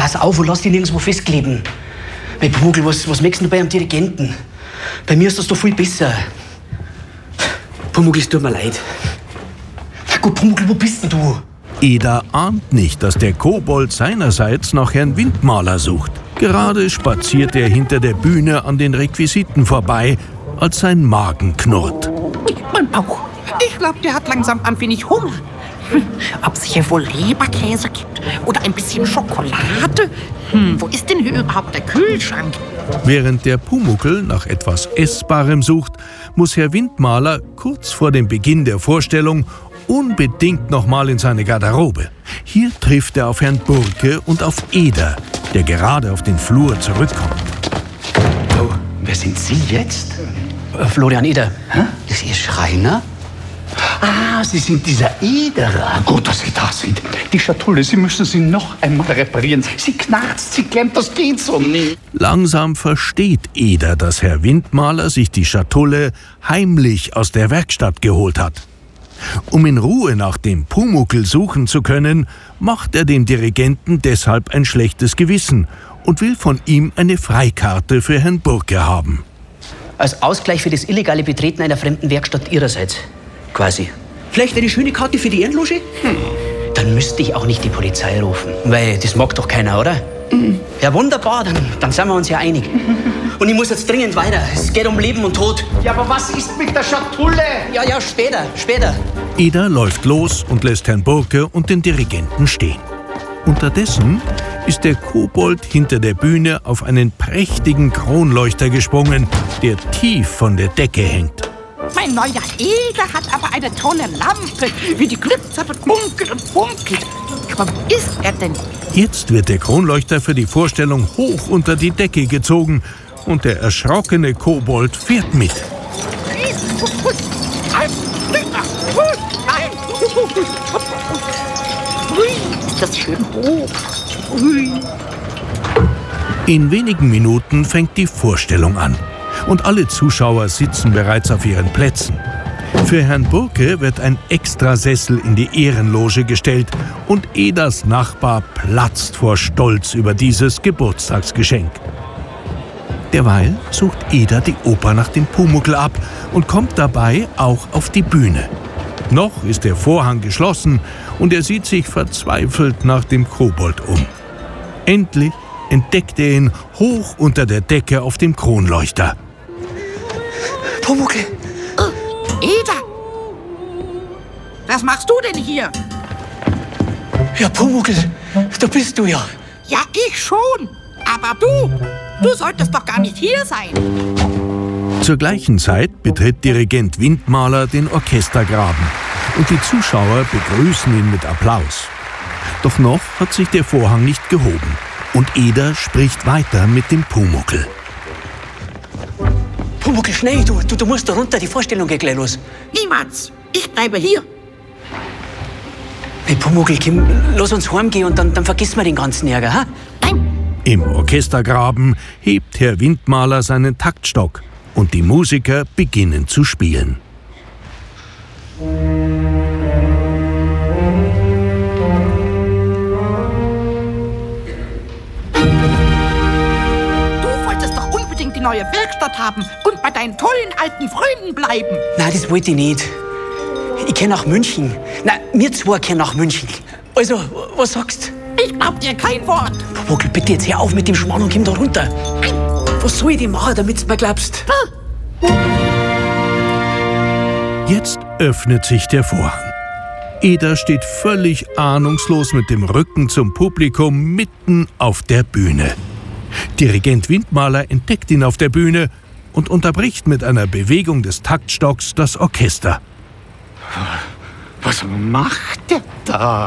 pass auf und lass dich nirgendwo festkleben. Mein Pumuckl, was merkst du bei einem Dirigenten? Bei mir ist das doch viel besser. Pumuckl, es tut mir leid. Na gut, Pumuckl, wo bist denn du? Eder ahnt nicht, dass der Kobold seinerseits nach Herrn Windmaler sucht. Gerade spaziert er hinter der Bühne an den Requisiten vorbei, als sein Magen knurrt. Mein Bauch. Ich glaube, der hat langsam ein wenig Hunger. Ob es hier wohl Leberkäse gibt oder ein bisschen Schokolade? Wo ist denn hier überhaupt der Kühlschrank? Während der Pumuckl nach etwas Essbarem sucht, muss Herr Windmaler kurz vor dem Beginn der Vorstellung unbedingt noch mal in seine Garderobe. Hier trifft er auf Herrn Burke und auf Eder, der gerade auf den Flur zurückkommt. Oh, wer sind Sie jetzt? Florian Eder. Hä? Das ist Ihr Schreiner? Ah, Sie sind dieser Ederer. Gut, dass Sie da sind. Die Schatulle, Sie müssen sie noch einmal reparieren. Sie knarzt, sie klemmt, das geht so nicht. Langsam versteht Eder, dass Herr Windmaler sich die Schatulle heimlich aus der Werkstatt geholt hat. Um in Ruhe nach dem Pumuckl suchen zu können, macht er dem Dirigenten deshalb ein schlechtes Gewissen und will von ihm eine Freikarte für Herrn Burke haben. Als Ausgleich für das illegale Betreten einer fremden Werkstatt Ihrerseits, quasi. Vielleicht eine schöne Karte für die Ehrenloge? Dann müsste ich auch nicht die Polizei rufen, weil das mag doch keiner, oder? Ja, wunderbar, dann sind wir uns ja einig. Und ich muss jetzt dringend weiter. Es geht um Leben und Tod. Ja, aber was ist mit der Schatulle? Ja, später. Eder läuft los und lässt Herrn Burke und den Dirigenten stehen. Unterdessen ist der Kobold hinter der Bühne auf einen prächtigen Kronleuchter gesprungen, der tief von der Decke hängt. Mein neuer Eder hat aber eine tolle Lampe, wie die glitzert und munkelt und funkelt. Aber wo ist er denn? Jetzt wird der Kronleuchter für die Vorstellung hoch unter die Decke gezogen und der erschrockene Kobold fährt mit. Ist das schön hoch. In wenigen Minuten fängt die Vorstellung an und alle Zuschauer sitzen bereits auf ihren Plätzen. Für Herrn Burke wird ein Extrasessel in die Ehrenloge gestellt und Eders Nachbar platzt vor Stolz über dieses Geburtstagsgeschenk. Derweil sucht Eder die Oper nach dem Pumuckl ab und kommt dabei auch auf die Bühne. Noch ist der Vorhang geschlossen und er sieht sich verzweifelt nach dem Kobold um. Endlich entdeckt er ihn hoch unter der Decke auf dem Kronleuchter. Pumuckl! Eder! Was machst du denn hier? Ja, Pumuckl, da bist du ja. Ja, ich schon. Aber du solltest doch gar nicht hier sein. Zur gleichen Zeit betritt Dirigent Windmaler den Orchestergraben und die Zuschauer begrüßen ihn mit Applaus. Doch noch hat sich der Vorhang nicht gehoben und Eder spricht weiter mit dem Pumuckl. Pumuckl, schnell, du musst da runter, die Vorstellung geht gleich los. Niemals. Ich bleibe hier. Hey, Pumuckl, Kim, lass uns heimgehen und dann vergessen wir den ganzen Ärger, ha? Nein. Im Orchestergraben hebt Herr Windmaler seinen Taktstock und die Musiker beginnen zu spielen. Du wolltest doch unbedingt die neue Werkstatt haben und bei deinen tollen alten Freunden bleiben. Nein, das wollte ich nicht. Ich kenn nach München. Nein, wir zwei kennen nach München. Also, was sagst du? Ich glaub dir kein Wort. Pumuckl, bitte jetzt hör auf mit dem Schmarrn und komm da runter. Was soll ich denn machen, damit du mir glaubst? Jetzt öffnet sich der Vorhang. Eder steht völlig ahnungslos mit dem Rücken zum Publikum mitten auf der Bühne. Dirigent Windmaler entdeckt ihn auf der Bühne und unterbricht mit einer Bewegung des Taktstocks das Orchester. Was macht der da?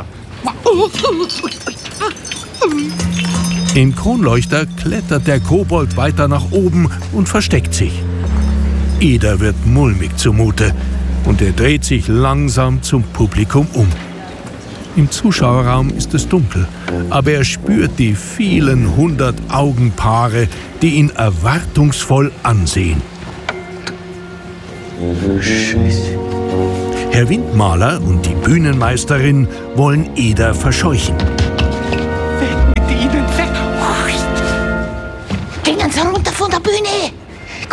Im Kronleuchter klettert der Kobold weiter nach oben und versteckt sich. Eder wird mulmig zumute und er dreht sich langsam zum Publikum um. Im Zuschauerraum ist es dunkel, aber er spürt die vielen 100 Augenpaare, die ihn erwartungsvoll ansehen. Scheiße. Herr Windmaler und die Bühnenmeisterin wollen Eder verscheuchen. Weg mit ihnen, weg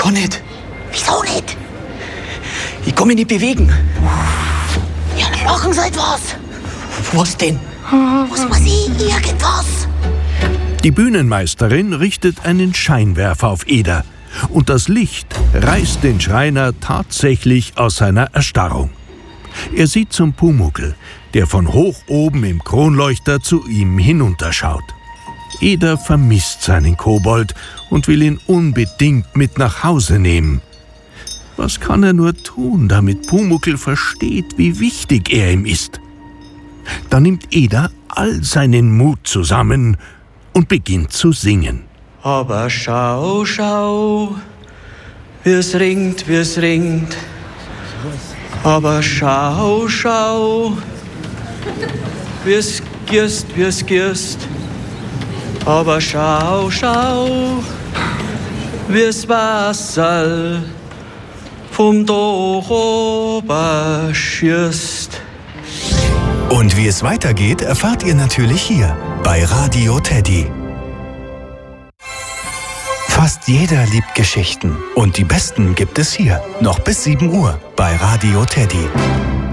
kann nicht. Wieso nicht? Ich kann mich nicht bewegen. Ja, dann machen Sie etwas. Was denn? Was weiß ich, irgendwas. Die Bühnenmeisterin richtet einen Scheinwerfer auf Eder und das Licht reißt den Schreiner tatsächlich aus seiner Erstarrung. Er sieht zum Pumuckl, der von hoch oben im Kronleuchter zu ihm hinunterschaut. Eder vermisst seinen Kobold und will ihn unbedingt mit nach Hause nehmen. Was kann er nur tun, damit Pumuckl versteht, wie wichtig er ihm ist? Da nimmt Eder all seinen Mut zusammen und beginnt zu singen. Aber schau, schau, wie's ringt, wie's ringt. Aber schau, schau, wie's gierst. Aber schau, schau, wie's Wasser vom Dach ober schießt. Und wie es weitergeht, erfahrt ihr natürlich hier bei Radio Teddy. Fast jeder liebt Geschichten und die besten gibt es hier, noch bis 7 Uhr bei Radio Teddy.